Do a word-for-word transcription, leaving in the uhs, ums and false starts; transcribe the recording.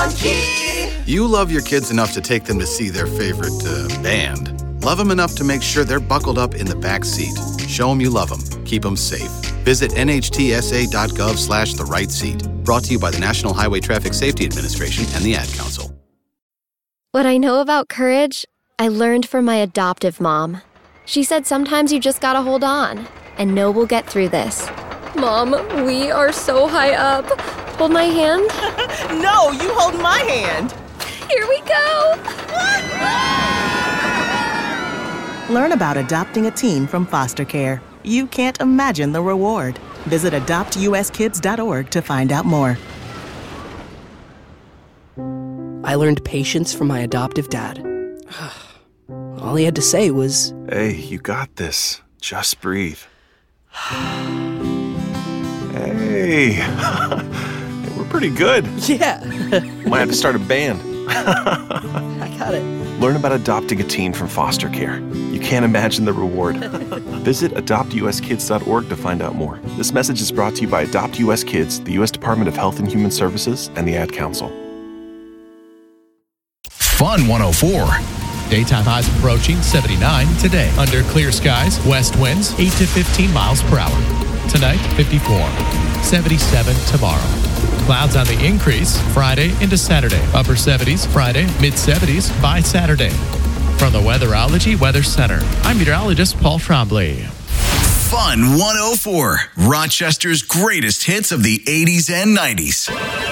on, kid. You love your kids enough to take them to see their favorite uh, band. Love them enough to make sure they're buckled up in the back seat. Show them you love them. Keep them safe. Visit nhtsa.gov slash the right seat. Brought to you by the National Highway Traffic Safety Administration and the Ad Council. What I know about courage, I learned from my adoptive mom. She said sometimes you just gotta hold on and know we'll get through this. Mom, we are so high up. Hold my hand. No, you hold my hand. Here we go. Learn about adopting a teen from foster care. You can't imagine the reward. Visit adopt u s kids dot org to find out more. I learned patience from my adoptive dad. All he had to say was, "Hey, you got this. Just breathe." Hey, we're pretty good. yeah. Might have to start a band. I got it. Learn about adopting a teen from foster care. You can't imagine the reward. Visit adopt u s kids dot org to find out more. This message is brought to you by Adopt U S Kids, the U S Department of Health and Human Services, and the Ad Council. Fun one oh four. Daytime highs approaching seventy-nine today. Under clear skies, west winds eight to fifteen miles per hour. Tonight, fifty-four. seventy-seven tomorrow. Clouds on the increase Friday into Saturday. Upper seventies Friday, mid-seventies by Saturday. From the Weatherology Weather Center, I'm meteorologist Paul Trombley. Fun one oh four. Rochester's greatest hits of the eighties and nineties.